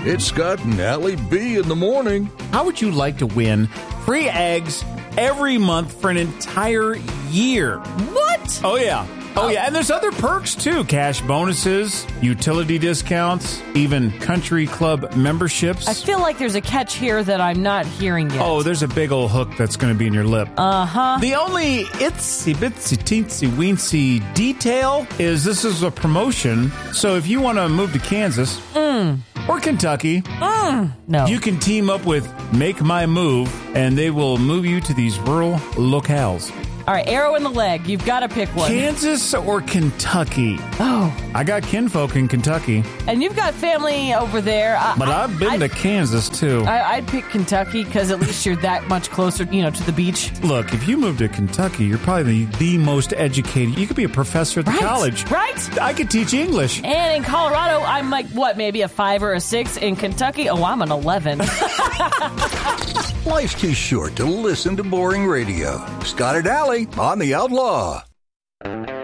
It's Scott and Allie B in the morning. How would you like to win free eggs every month for an entire year? What? Oh, yeah. Oh, yeah. And there's other perks, too. Cash bonuses, utility discounts, even country club memberships. I feel like there's a catch here that I'm not hearing yet. Oh, there's a big old hook that's going to be in your lip. Uh-huh. The only itsy-bitsy teensy-weensy detail is this is a promotion, so if you want to move to Kansas or Kentucky, no. you can team up with Make My Move, and they will move you to these rural locales. All right, arrow in the leg. You've got to pick one. Kansas or Kentucky? Oh. I got kinfolk in Kentucky. And you've got family over there. But I've been to Kansas, too. I'd pick Kentucky because at least you're that much closer, to the beach. Look, if you move to Kentucky, you're probably the most educated. You could be a professor at the college. Right. I could teach English. And in Colorado, I'm like, maybe a 5 or a 6. In Kentucky, I'm an 11. Life's too short to listen to boring radio. Scott and Allie on The Outlaw.